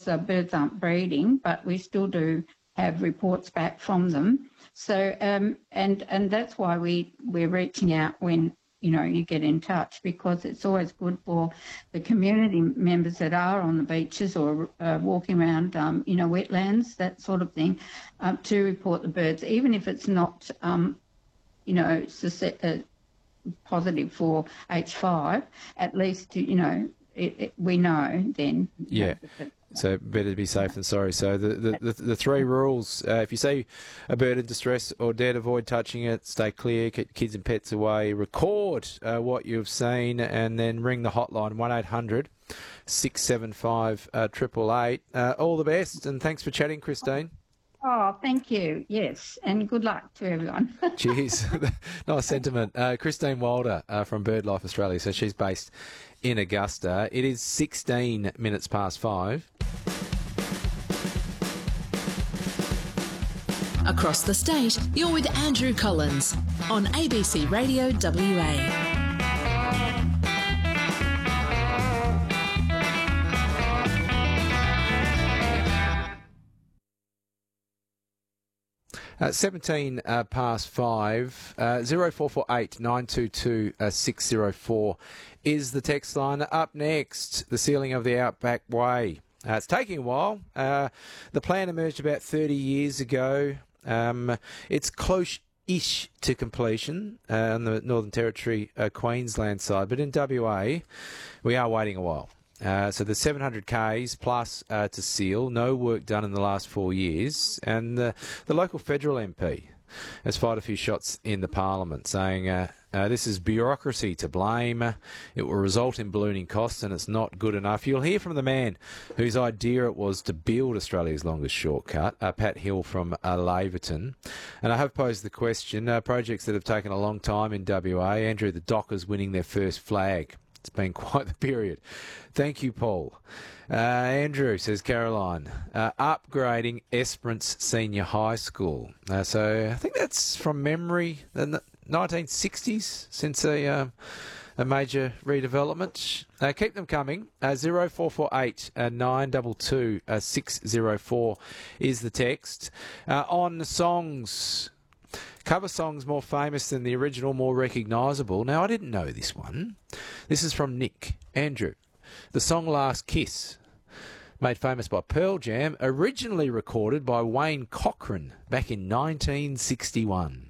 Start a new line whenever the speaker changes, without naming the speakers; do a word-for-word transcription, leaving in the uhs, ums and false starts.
because uh, birds aren't breeding, but we still do have reports back from them. So, um, and and that's why we, we're reaching out when, you know, you get in touch, because it's always good for the community members that are on the beaches or uh, walking around, um, you know, wetlands, that sort of thing, uh, to report the birds, even if it's not, um, you know, uh, positive for H five, at least, you know, it, it, we know then.
Yeah.
Know,
So better to be safe than sorry. So the the, the, the three rules: uh, if you see a bird in distress or dead, avoid touching it. Stay clear. Keep kids and pets away. Record uh, what you've seen, and then ring the hotline one eight hundred six seven five triple eight. Uh, all the best, and thanks for chatting, Christine.
Oh, thank you. Yes, and good luck to everyone.
Cheers. Nice sentiment. Uh, Christine Wilder uh, from BirdLife Australia. So she's based in Augusta. It is sixteen minutes past five.
Across the state, you're with Andrew Collins on A B C Radio W A.
Uh, seventeen uh, past five, uh, zero four four eight nine two two six zero four is the text line. Up next, the sealing of the Outback Way. Uh, it's taking a while. Uh, the plan emerged about thirty years ago. Um, it's close-ish to completion uh, on the Northern Territory, uh, Queensland side, but in W A, we are waiting a while. Uh, so there's seven hundred kays plus uh, to seal. No work done in the last four years. And the, the local federal M P has fired a few shots in the Parliament, saying uh, uh, this is bureaucracy to blame. It will result in ballooning costs and it's not good enough. You'll hear from the man whose idea it was to build Australia's longest shortcut, uh, Pat Hill from uh, Laverton. And I have posed the question, uh, projects that have taken a long time in W A. Andrew, the Dockers winning their first flag. It's been quite the period. Thank you, Paul. Uh, Andrew, says Caroline, uh, upgrading Esperance Senior High School. Uh, so I think that's from memory, the nineteen sixties, since a, um, a major redevelopment. Uh, keep them coming. Uh, zero four four eight nine two two six zero four is the text. Uh, on songs... Cover songs more famous than the original, more recognisable. Now, I didn't know this one. This is from Nick. Andrew. The song Last Kiss, made famous by Pearl Jam, originally recorded by Wayne Cochran back in nineteen sixty-one.